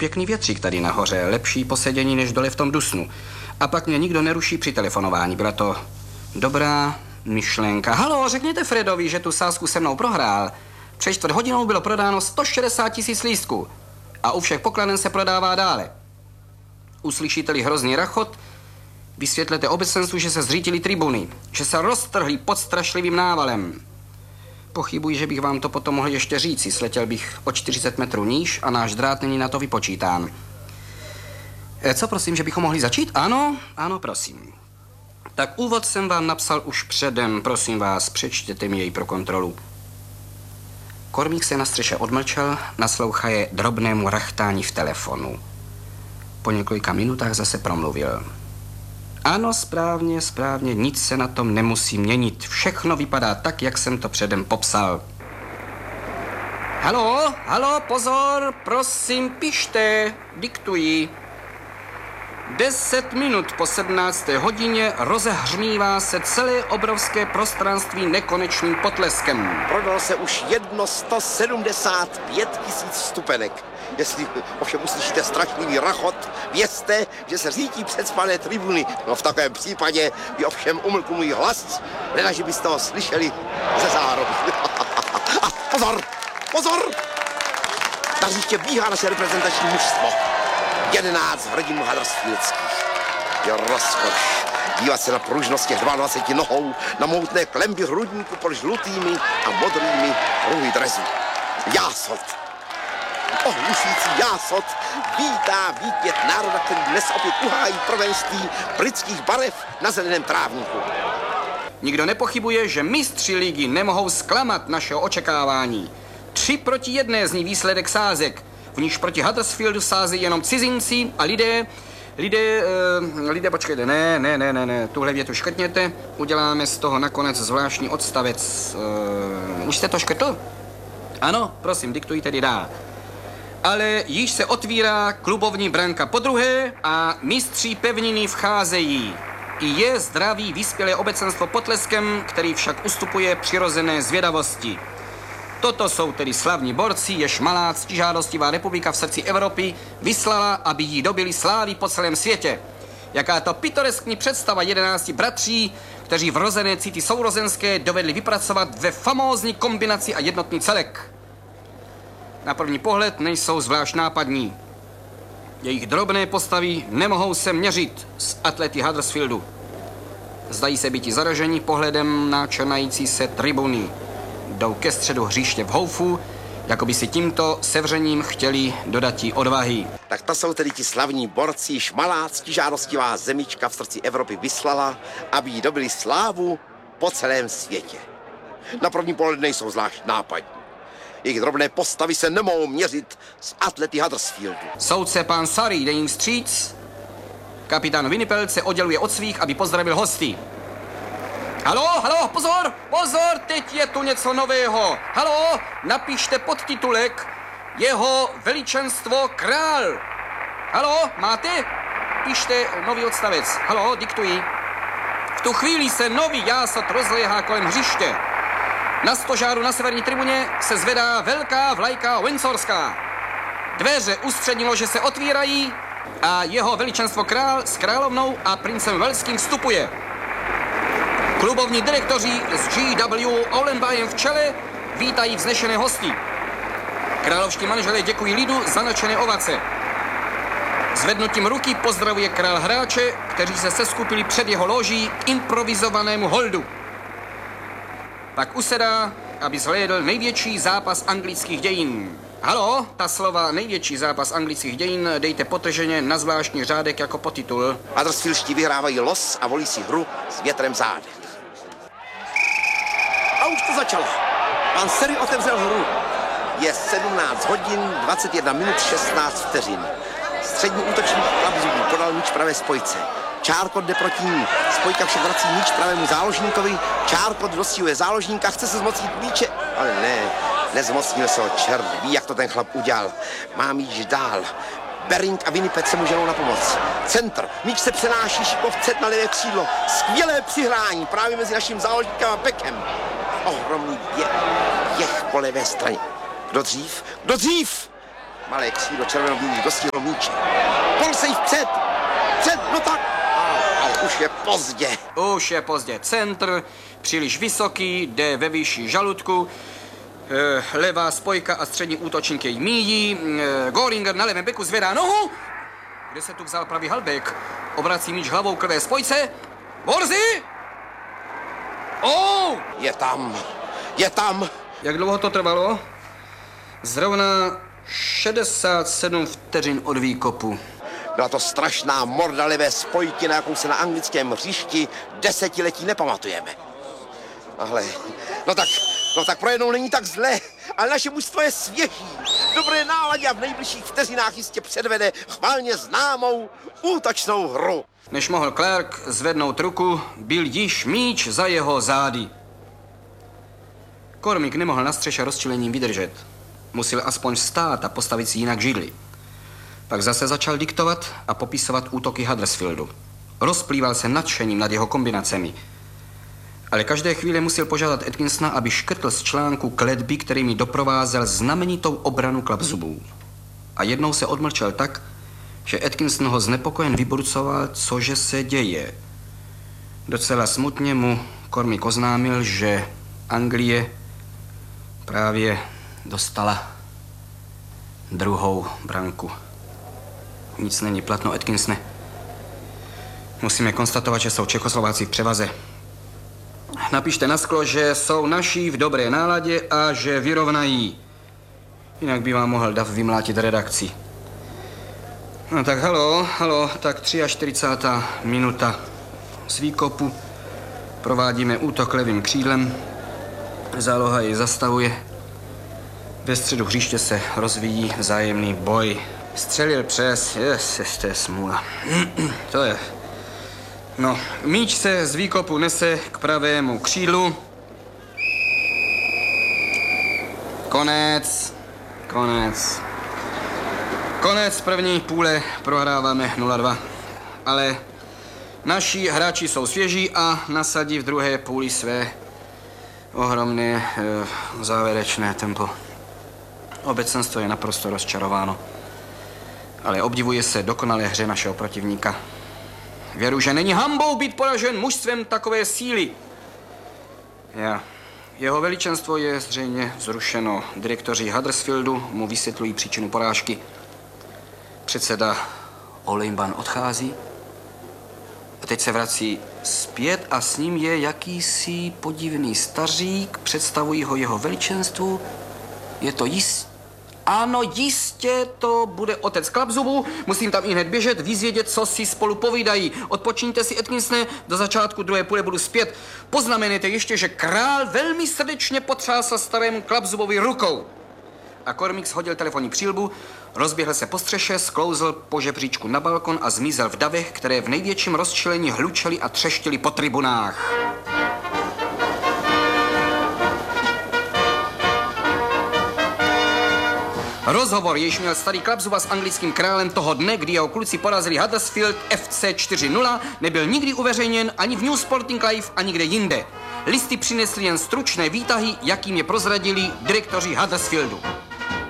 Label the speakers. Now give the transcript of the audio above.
Speaker 1: pěkný větřík tady nahoře, lepší posedění než dole v tom dusnu. A pak mě nikdo neruší při telefonování. Byla to dobrá myšlenka. Halo, řekněte Fredovi, že tu sázku se mnou prohrál. Před 4 hodinou bylo prodáno 160 000 lístků. A u všech pokladen se prodává dále. Uslyšíte-li hrozný rachot, vysvětlete obecenstvu, že se zřítily tribuny, že se roztrhly pod strašlivým návalem. Pochybuji, že bych vám to potom mohl ještě říci. Sletěl bych o 40 metrů níž a náš drát není na to vypočítán. Co prosím, že bychom mohli začít? Ano, prosím. Tak úvod jsem vám napsal už předem. Prosím vás, přečtěte mi jej pro kontrolu. Kormík se na střeše odmlčel, naslouchaje drobnému rachtání v telefonu. Po několika minutách zase promluvil. Ano, správně, nic se na tom nemusí měnit. Všechno vypadá tak, jak jsem to předem popsal. Halo, pozor, prosím, pište, diktuji. 10 minut po 17. hodině rozehřmívá se celé obrovské prostranství nekonečným potleskem.
Speaker 2: Prodal se už 175 000 vstupenek. Jestli ovšem uslyšíte strašlivý rachot, vězte, že se řítí předspalé tribuny. No v takovém případě by ovšem umlkl můj hlas, že byste ho slyšeli ze zároby. A pozor! Na hřiště bíhá naše reprezentační mužstvo. 11 hrdinů huddersfieldských. Je rozkoš dívat se na pružnost těch 22 nohou, na mohutné klemby hrudníku pod žlutými a modrými pruhy drezu. Jásot. Ohlušující jásot vítá výkvět národa, který dnes opět uhájí prvenství britských barev na zeleném trávníku.
Speaker 1: Nikdo nepochybuje, že mistři ligy nemohou zklamat našeho očekávání. 3-1 zní výsledek sázek, v níž proti Huddersfieldu sázejí jenom cizinci a lidé, počkejte, ne, tuhle větu škrtněte, uděláme z toho nakonec zvláštní odstavec. Už jste to škrtl? Ano, prosím, diktuji tedy dál. Ale již se otvírá klubovní branka podruhé a mistři pevniny vcházejí. I je zdravý vyspělé obecenstvo potleskem, který však ustupuje přirozené zvědavosti. Toto jsou tedy slavní borci, jež malá ctižádostivá republika v srdci Evropy vyslala, aby jí dobili slávy po celém světě. Jaká to pitoreskní představa 11 bratří, kteří vrozené city sourozenské dovedli vypracovat ve famózní kombinaci a jednotný celek. Na první pohled nejsou zvlášť nápadní. Jejich drobné postavy nemohou se měřit s atlety Huddersfieldu. Zdají se býti zaražení pohledem na černající se tribuny. Jdou ke středu hřiště v houfu, jako by si tímto sevřením chtěli dodatí odvahy.
Speaker 2: Tak to jsou tedy ti slavní borci, již malá ctižádostivá zemička v srdci Evropy vyslala, aby jí dobili slávu po celém světě. Na první pohled nejsou zvlášť nápadní. Jejich drobné postavy se nemohou měřit s atlety Huddersfieldu.
Speaker 1: Soudce pán Surrey jde jim vstříc. Kapitán Winnipelt se odděluje od svých, aby pozdravil hosty. Halo, pozor, teď je tu něco nového. Halo, napište podtitulek Jeho veličenstvo král. Halo, máte? Pište nový odstavec. Halo, diktuji. V tu chvíli se nový jásot rozléhá kolem hřiště. Na stožáru na severní tribuně se zvedá velká vlajka windsorská. Dveře ústřední lože se otvírají a jeho veličenstvo král s královnou a princem Velským vstupuje. Klubovní direktoři s G.W. Olenbayem v čele vítají vznešené hosty. Královští manželé děkují lidu za nadšené ovace. Zvednutím ruky pozdravuje král hráče, kteří se seskupili před jeho loží k improvizovanému holdu. Pak usedá, aby zhlédl největší zápas anglických dějin. Halo, ta slova největší zápas anglických dějin dejte potrženě na zvláštní řádek jako podtitul.
Speaker 2: Huddersfieldští vyhrávají los a volí si hru s větrem zády. A už to začalo. Pan Surrey otevřel hru. Je 17 hodin, 21 minut, 16 vteřin. Střední útočník Klapzubí podal míč pravé spojce. Čárkot jde proti ní. Spojka však vrací míč pravému záložníkovi. Čárkot dostihuje záložníka, chce se zmocnit míče, ale ne, nezmocnil se ho, čert ví, jak to ten chlap udělal. Má míč dál. Bering a Winnipeg se mu ženou na pomoc. Centr. Míč se přenáší šikovce na levé křídlo. Skvělé přihrání právě mezi naším záložníkem a bekem. Ohromný běh po levé straně. Kdo dřív? Malé křídlo červenobílých dostihlo míče. Pol se jí vpřed! Před, no tak! Ale už je pozdě.
Speaker 1: Už je pozdě. Centr, příliš vysoký, jde ve výši žaludku. Levá spojka a střední útočník jej míjí. Göringer na levém beku zvedá nohu. Kde se tu vzal pravý halbek? Obrací míč hlavou k levé spojce. Borzy! Oh!
Speaker 2: Je tam. Je tam.
Speaker 1: Jak dlouho to trvalo? Zrovna 67 vteřin od výkopu.
Speaker 2: Byla to strašná morda levé spojky, na jakou se na anglickém hřišti desetiletí nepamatujeme. Ale, no tak pro jednou není tak zlé, ale naše mužstvo je svěží, dobré náladě a v nejbližších vteřinách jistě předvede chválně známou útočnou hru.
Speaker 1: Než mohl Clark zvednout ruku, byl již míč za jeho zády. Cormick nemohl na střeše rozčilením vydržet. Musel aspoň vstát a postavit si jinak židli. Pak zase začal diktovat a popisovat útoky Huddersfieldu. Rozplýval se nadšením nad jeho kombinacemi. Ale každé chvíli musel požádat Atkinsona, aby škrtl z článku kletby, kterými doprovázel znamenitou obranu klapzubů. A jednou se odmlčel tak, že Atkinson ho znepokojen vyburcoval, cože se děje. Docela smutně mu Cormick oznámil, že Anglie právě dostala druhou branku. Nic není platno, Atkinsone. Musíme konstatovat, že jsou Čechoslováci v převaze. Napište na sklo, že jsou naši v dobré náladě a že vyrovnají. Jinak by vám mohl Dav vymlátit redakci. No tak halo, tak 43. minuta z výkopu. Provádíme útok levým křídlem. Záloha jej zastavuje. Ve středu hřiště se rozvíjí vzájemný boj. Střelil přes, to je smůla. To je. No, míč se z výkopu nese k pravému křídlu. Konec první půle, prohráváme 0-2. Ale naši hráči jsou svěží a nasadí v druhé půli své ohromné závěrečné tempo. Obecenstvo je naprosto rozčarováno, ale obdivuje se dokonalé hře našeho protivníka. Věru, že není hanbou být poražen mužstvem takové síly. Jeho veličenstvo je zřejmě zrušeno. Direktoři Huddersfieldu mu vysvětlují příčinu porážky. Předseda Olejban odchází a teď se vrací zpět a s ním je jakýsi podivný stařík. Představují ho jeho veličenstvu. Je to Ano, jistě to bude otec Klapzubů. Musím tam i hned běžet, vyzvědět, co si spolu povídají. Odpočíňte si, Atkinsone, do začátku druhé půle budu zpět. Poznamenejte ještě, že král velmi srdečně potřásl starému Klapzubovi rukou. A Cormick shodil telefonní přílbu, rozběhl se po střeše, sklouzl po žebříčku na balkon a zmizel v davech, které v největším rozčilení hlučely a třeštily po tribunách. Rozhovor, jež měl starý Klapzuba s anglickým králem toho dne, kdy jeho kluci porazili Huddersfield FC 4-0, nebyl nikdy uveřejněn ani v New Sporting Life, ani kde jinde. Listy přinesly jen stručné výtahy, jakým je prozradili direktoři Huddersfieldu.